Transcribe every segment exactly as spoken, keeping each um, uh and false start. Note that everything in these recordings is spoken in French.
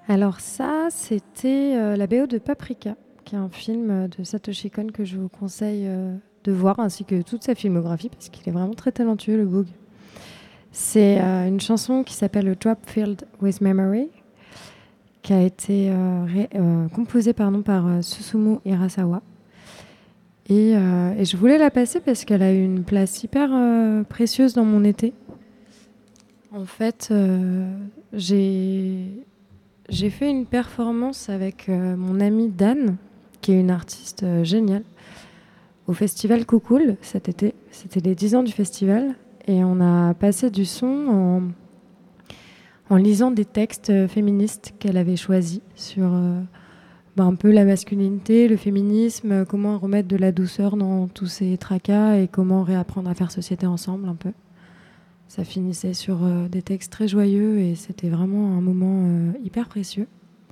Alors ça, c'était euh, la B O de Paprika, qui est un film euh, de Satoshi Kon que je vous conseille euh, de voir, ainsi que toute sa filmographie, parce qu'il est vraiment très talentueux, le Boog. C'est euh, une chanson qui s'appelle Drop Filled with Memory, qui a été euh, ré- euh, composée pardon, par euh, Susumu Hirasawa. Et, euh, et je voulais la passer parce qu'elle a eu une place hyper euh, précieuse dans mon été. En fait, euh, j'ai j'ai fait une performance avec euh, mon amie Dan, qui est une artiste euh, géniale, au festival Coucoule cet été. C'était les dix ans du festival. Et on a passé du son en, en lisant des textes euh, féministes qu'elle avait choisis sur euh, bah, un peu la masculinité, le féminisme, euh, comment remettre de la douceur dans tous ces tracas et comment réapprendre à faire société ensemble un peu. Ça finissait sur euh, des textes très joyeux et c'était vraiment un moment euh, hyper précieux.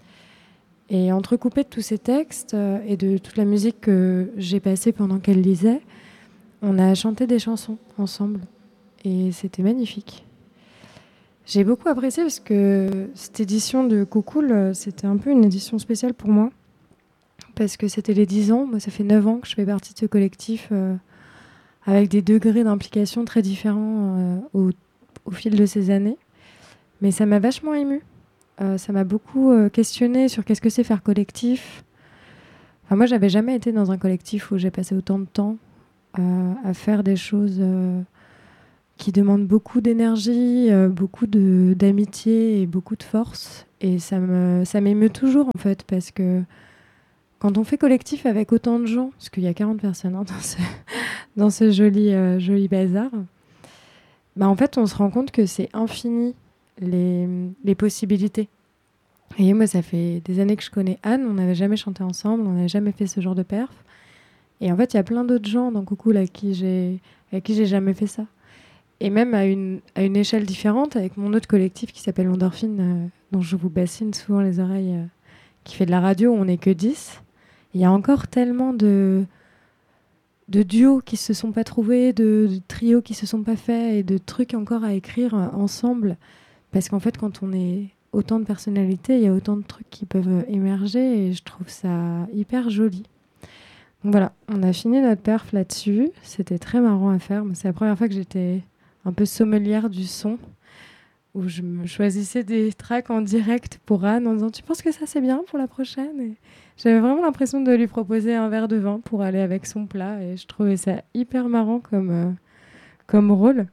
Et entrecoupé de tous ces textes euh, et de toute la musique que j'ai passée pendant qu'elle lisait, on a chanté des chansons ensemble. Et c'était magnifique. J'ai beaucoup apprécié parce que cette édition de Coucoule, euh, c'était un peu une édition spéciale pour moi. Parce que c'était les dix ans. Moi, ça fait neuf ans que je fais partie de ce collectif euh, avec des degrés d'implication très différents euh, au, au fil de ces années. Mais ça m'a vachement émue. Euh, ça m'a beaucoup euh, questionné sur qu'est-ce que c'est faire collectif. Enfin, moi, j'avais jamais été dans un collectif où j'ai passé autant de temps euh, à faire des choses euh, qui demandent beaucoup d'énergie, euh, beaucoup de, d'amitié et beaucoup de force. Et ça me, ça m'émeut toujours, en fait, parce que quand on fait collectif avec autant de gens, parce qu'il y a quarante personnes hein, dans ce, dans ce joli, euh, joli bazar, bah, en fait, on se rend compte que c'est infini les, les possibilités. Et moi, ça fait des années que je connais Anne, on n'avait jamais chanté ensemble, on n'avait jamais fait ce genre de perf. Et en fait, il y a plein d'autres gens dans Coucoule avec qui j'ai, avec qui j'ai jamais fait ça. Et même à une, à une échelle différente, avec mon autre collectif qui s'appelle Endorphine, euh, dont je vous bassine souvent les oreilles, euh, qui fait de la radio où on n'est que dix. Il y a encore tellement de, de duos qui se sont pas trouvés, de, de trios qui se sont pas faits et de trucs encore à écrire euh, ensemble. Parce qu'en fait, quand on est autant de personnalités, il y a autant de trucs qui peuvent émerger et je trouve ça hyper joli. Donc voilà, on a fini notre perf là-dessus. C'était très marrant à faire. C'est la première fois que j'étais un peu sommelière du son, où je me choisissais des tracks en direct pour Anne en disant « Tu penses que ça c'est bien pour la prochaine ?» Et j'avais vraiment l'impression de lui proposer un verre de vin pour aller avec son plat et je trouvais ça hyper marrant comme, euh, comme rôle.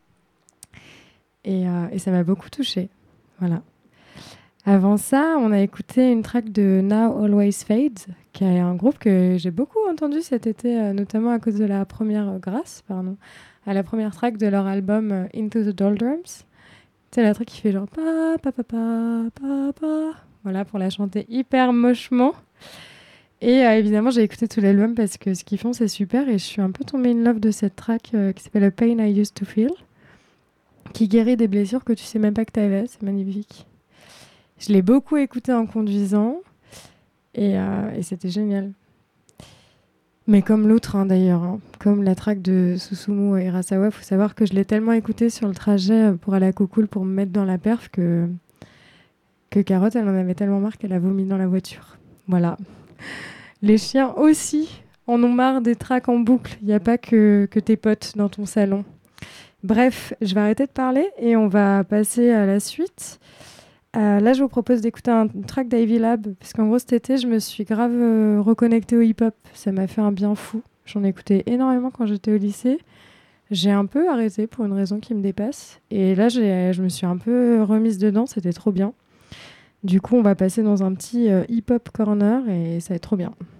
Et, euh, et ça m'a beaucoup touchée. Voilà. Avant ça, on a écouté une track de Now Always Fades, qui est un groupe que j'ai beaucoup entendu cet été, euh, notamment à cause de la première, euh, grâce, pardon, à la première track de leur album euh, Into the Doldrums. C'est la track qui fait genre pa pa pa pa pa pa. Voilà, pour la chanter hyper mochement. Et euh, évidemment, j'ai écouté tout l'album parce que ce qu'ils font, c'est super. Et je suis un peu tombée in love de cette track euh, qui s'appelle A Pain I Used to Feel, qui guérit des blessures que tu sais même pas que tu avais. C'est magnifique. Je l'ai beaucoup écouté en conduisant et, euh, et c'était génial. Mais comme l'autre hein, d'ailleurs, hein, comme la track de Susumu Hirasawa, il faut savoir que je l'ai tellement écouté sur le trajet pour aller à Coucoule pour me mettre dans la perf que, que Carotte, elle en avait tellement marre qu'elle a vomi dans la voiture. Voilà. Les chiens aussi en ont marre des tracks en boucle. Il n'y a pas que, que tes potes dans ton salon. Bref, je vais arrêter de parler et on va passer à la suite. Euh, là, je vous propose d'écouter un track d'Ivy Lab, parce qu'en gros, cet été, je me suis grave euh, reconnectée au hip-hop. Ça m'a fait un bien fou. J'en écoutais énormément quand j'étais au lycée. J'ai un peu arrêté pour une raison qui me dépasse. Et là, j'ai, je me suis un peu remise dedans. C'était trop bien. Du coup, on va passer dans un petit euh, hip-hop corner et ça va être trop bien.